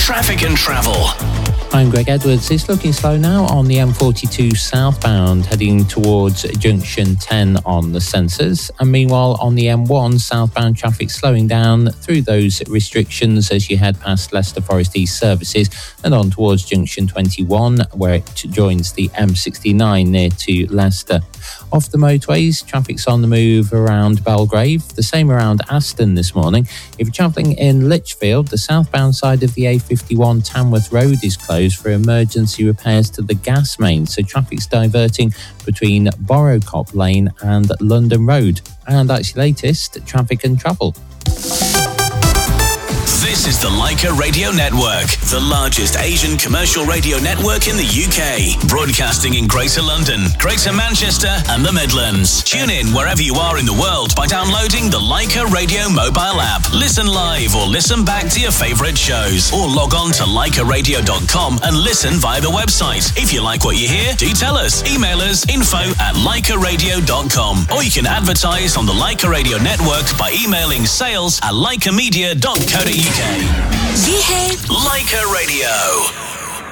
traffic and travel. I'm Greg Edwards. It's looking slow now on the M42 southbound, heading towards junction 10 on the sensors. And meanwhile, on the M1 southbound, traffic slowing down through those restrictions as you head past Leicester Forest East services and on towards junction 21, where it joins the M69 near to Leicester. Off the motorways, traffic's on the move around Belgrave, the same around Aston this morning. If you're travelling in Lichfield, the southbound side of the A51 Tamworth Road is closed for emergency repairs to the gas main, so traffic's diverting between Borrowcop Lane and London Road. And that's your latest traffic and travel. This is the Leica Radio Network, the largest Asian commercial radio network in the UK, broadcasting in Greater London, Greater Manchester and the Midlands. Tune in wherever you are in the world by downloading the Leica Radio mobile app. Listen live or listen back to your favourite shows, or log on to leicaradio.com and listen via the website. If you like what you hear, do tell us. Email us info@leicaradio.com, or you can advertise on the Leica Radio Network by emailing sales@leicamedia.co.uk. ये है Leica Radio.